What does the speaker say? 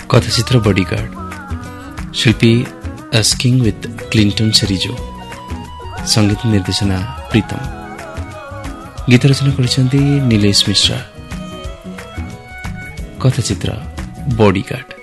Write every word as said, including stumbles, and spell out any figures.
कथाचित्र bodyguard, Shilpi asking with Clinton सेरिजो, संगीत निर्देशना प्रीतम, गीत रचना करिसेंती Nilesh Mishra. कथाचित्र bodyguard.